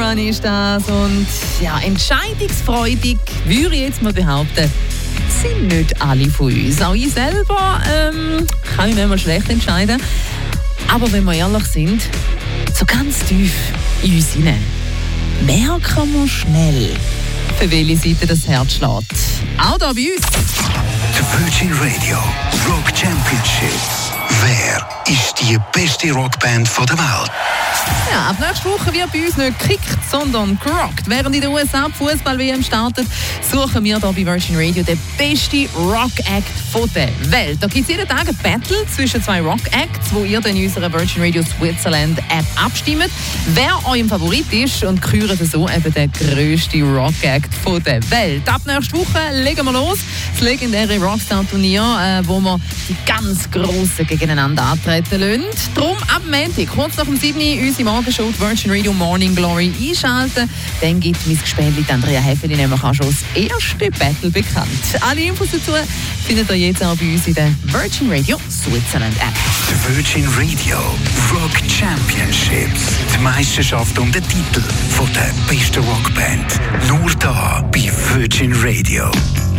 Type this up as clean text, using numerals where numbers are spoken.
Run ist das. Und ja, entscheidungsfreudig, würde ich jetzt mal behaupten, sind nicht alle von uns. Auch ich selber kann mich manchmal schlecht entscheiden. Aber wenn wir ehrlich sind, so ganz tief in uns hinein, merken wir schnell, für welche Seite das Herz schlägt. Auch hier bei uns. The Virgin Radio Rock Championship. Wer ist die beste Rockband der Welt? Ja, ab nächster Woche wird bei uns nicht gekickt, sondern gerockt. Während in den USA die Fußball-WM startet, suchen wir hier bei Virgin Radio den besten Rock-Act der Welt. Da gibt es jeden Tag ein Battle zwischen zwei Rock-Acts, wo ihr dann in unserer Virgin Radio Switzerland App abstimmt, wer euer Favorit ist und küren so eben den grössten Rock-Act der Welt. Ab nächster Woche legen wir los. Das legendäre Rockstar-Turnier, wo wir die ganz Grossen gegeneinander antreten lassen. Darum ab Montag, kurz nach dem 7. unsere Morgenshow, die Virgin Radio Morning Glory einschalten. Dann gibt mein Gespendli Andrea Häfeli nämlich auch schon das erste Battle bekannt. Alle Infos dazu findet ihr jetzt auch bei uns in der Virgin Radio Switzerland App. The Virgin Radio Rock Championships. Die Meisterschaft um den Titel von der besten Rockband. Nur da bei Virgin Radio.